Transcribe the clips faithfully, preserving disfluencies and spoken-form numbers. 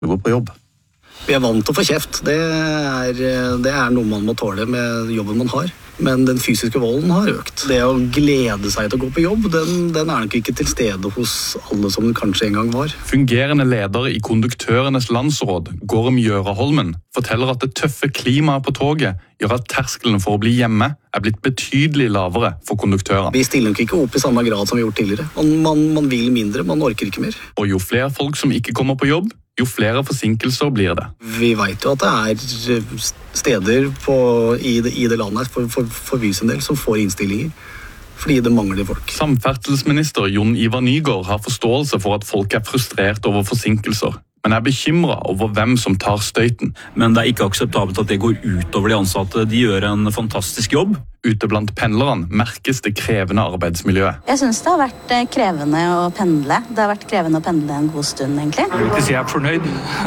å gå på jobb. Vi er vant til å få kjeft. Det er, det er noe man må tåle med jobben man har. Men den fysiske volden har økt. Det å glede seg til å gå på jobb, den, den er nok ikke til stede hos alle som den kanskje en gang var. Fungerende leder i Konduktørenes landsråd, Gorm Gjøraholmen, forteller at det tøffe klimaet på toget gjør at terskelen for å bli hjemme er blitt betydelig lavere for konduktørene. Vi stiller nok ikke opp i samme grad som vi har gjort tidligere. Man, man, man vil mindre, man orker ikke mer. Og jo flere folk som ikke kommer på jobb, jo flere forsinkelser blir det. Vi vet jo at det er steder på, i, det, i det landet for, for, for vi sin del som får innstillinger, fordi det mangler folk. Samferdselsminister Jon Ivar Nygård har forståelse for at folk er frustrert over forsinkelser, men er bekymret over hvem som tar støyten. Men det er ikke akseptabelt at det går ut over de ansatte. De gjør en fantastisk jobb. Ute blant pendlerne merkes det krevende arbeidsmiljøet. Jeg synes det har vært krevende å pendle. Det har vært krevende å pendle en god stund, egentlig. Jeg vil ikke si jeg er fornøyd.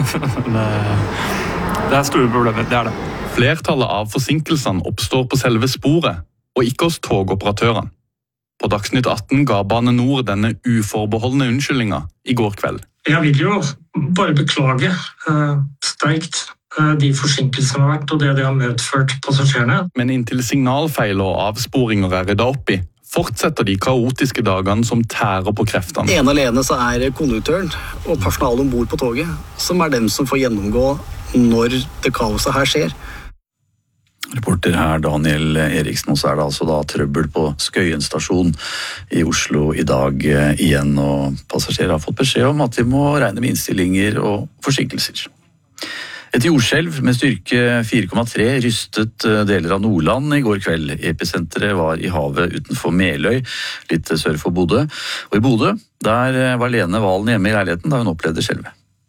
Det er store problemer, det er det. Flertallet av forsinkelsene oppstår på selve sporet, og ikke hos togoperatørene. På Dagsnytt atten ga Bane Nor denne uforbeholdne unnskyldninga i går kveld. Jeg vil jo bare beklage uh, sterkt uh, de forsinkelsene har vært, og det det har medført passasjerene. Men inntil signalfeil og avsporinger er ryddet opp i, fortsetter de kaotiske dagene som tærer på kreftene. En alene så er konduktøren og personalet ombord på toget, som er dem som får gjennomgå når det kaoset her skjer. Reporter her Daniel Eriksen, og så er det altså da trøbbel på Skøyen stasjon i Oslo i dag igjen, og passasjerer har fått beskjed om at de må regne med innstillinger og forsinkelser. Et jordskjelv med styrke fire komma tre rystet deler av Nordland i går kveld. Episenteret var i havet utenfor Meløy, litt sør for Bodø. Og i Bodø, der var Lene Valen hjemme i leiligheten da hun opplevde skjelvet.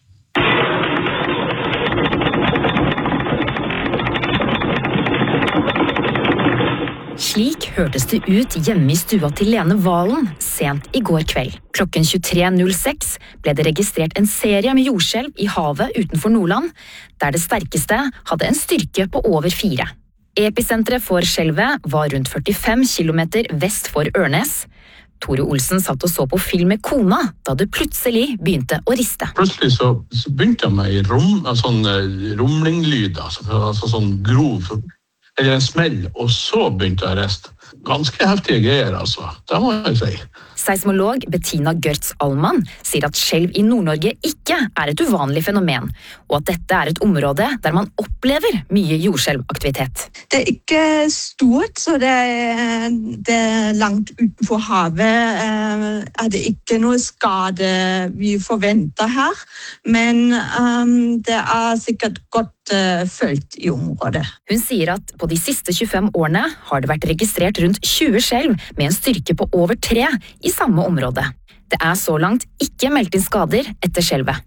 Slik hørtes det ut hjemme i stua til Lene Valen sent i går kveld. Klokken tjuetre null seks ble det registrert en serie med jordskjelv i havet utenfor Nordland, der det sterkeste hadde en styrke på over fire. Episenteret for skjelvet var rundt førtifem kilometer vest for Ørnes. Tore Olsen satt og så på film med kona da det plutselig begynte å riste. Plutselig så, så begynte jeg med en rom, en sånn rumlinglyd, altså, altså sånn grov, eller en smell, og så begynte jeg å riste. Ganske heftige greier, altså. Det må jeg si. Seismolog Bettina Görtz-Allmann sier at skjelv i Nord-Norge ikke er et uvanlig fenomen, og at dette er et område der man opplever mye jordskjelvaktivitet. Det er ikke stort, så det er, det er langt utenfor havet. Er det ikke noe skade vi forventer her, men um, det er sikkert godt uh, følt i området. Hun sier at på de siste tjuefem årene har det vært registrert rundt tjue skjelv med en styrke på over tre i samme område. Det er så langt ikke meldt inn skader etter skjelvet.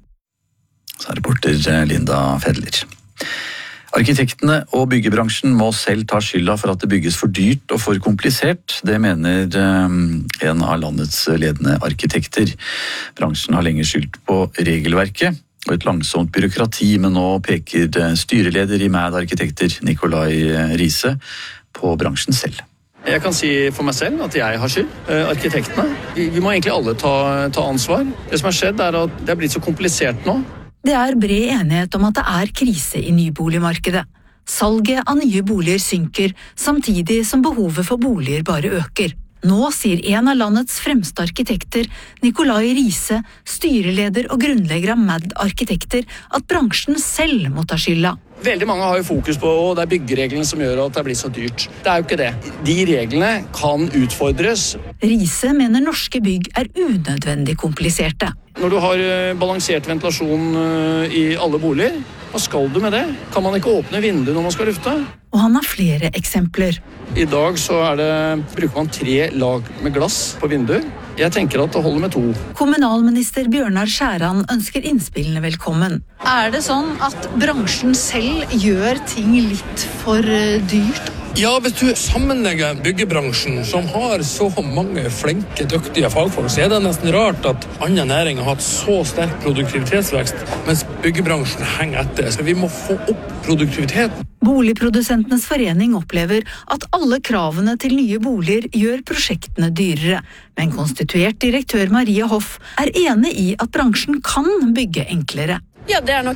Så er reporter Linda Fedler. Arkitektene og byggebransjen må selv ta skylda for at det bygges for dyrt og for komplisert. Det mener en av landets ledende arkitekter. Bransjen har lenge skyldt på regelverket og et langsomt byråkrati, men nå peker styreleder i Mad Arkitekter, Nikolai Riise, på bransjen selv. Jeg kan si for meg selv at jeg har skyld. Arkitektene. Vi, vi må egentlig alle ta, ta ansvar. Det som har skjedd er at det er blitt så komplisert nå. Det er bred enighet om at det er krise i nyboligmarkedet. Salget av nye boliger synker, samtidig som behovet for boliger bare øker. Nå sier en av landets fremste arkitekter, Nikolai Riise, styreleder og grunnlegger av Mad Arkitekter, at bransjen selv må ta skylda. Veldig mange har jo fokus på at det er byggereglene som gjør at det blir så dyrt. Det er jo ikke det. De reglene kan utfordres. Riise mener norske bygg er unødvendig kompliserte. Når du har balansert ventilasjon i alle boliger, hva skal du med det? Kan man ikke åpne vinduet når man skal lufte? Og han har flere eksempler. I dag så er det, bruker man tre lag med glass på vinduer. Jeg tenker at det holder med to. Kommunalminister Bjørnar Skjæran ønsker innspillene velkommen. Er det sånn at bransjen selv gjør ting litt for dyrt? Ja, hvis du sammenlegger byggebransjen, som har så mange flinke, dyktige fagfolk, så er det nesten rart at andre næringer har hatt så sterk produktivitetsvekst, mens byggebransjen henger etter. Så vi må få opp produktiviteten. Boligprodusentenes forening opplever at alle kravene til nye boliger gjør prosjektene dyrere, men konstituert direktør Maria Hoff er enig i at bransjen kan bygge enklere. Ja, det er nok